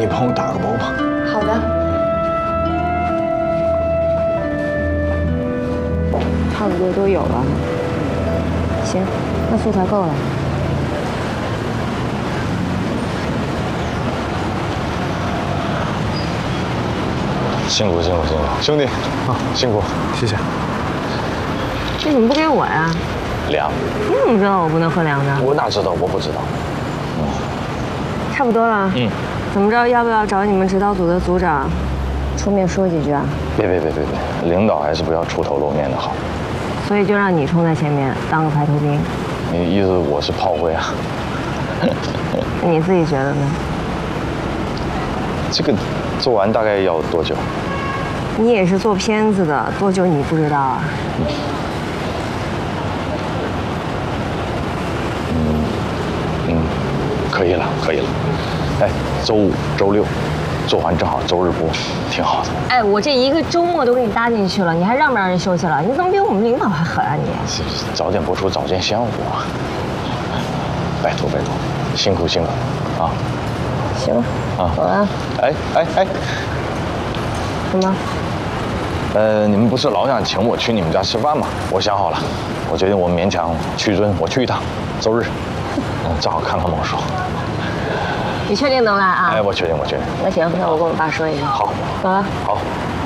你帮我打个包吧。 好的。差不多都有了。行，那素材够了。 辛苦，兄弟啊，辛苦， 谢谢。 你怎么不给我呀？ 凉。 你怎么知道我不能喝凉的？ 我哪知道？我不知道。 差不多了。怎么着？要不要找你们指导组的组长出面说几句啊？ 别，领导还是不要出头露面的好。 所以就让你冲在前面当个排头兵。 你意思我是炮灰啊？ 你自己觉得呢？ 这个做完大概要多久？ 你也是做片子的，多久你不知道啊？ 可以了。哎，周5、周6做完正好周日播，挺好的。 哎，我这一个周末都给你搭进去了，你还让不让人休息了？你怎么比我们领导还狠啊你？ 早点播出，早见效果。拜托，辛苦啊！ 行啊，走啊。 哎， 什么？ 你们不是老想请我去你们家吃饭吗？我想好了，我决定我勉强屈尊，我去一趟，周日，正好看看猛兽。 你确定能来啊？ 哎，我确定。 那行，那我跟我爸说一声。 好， 走了。 好。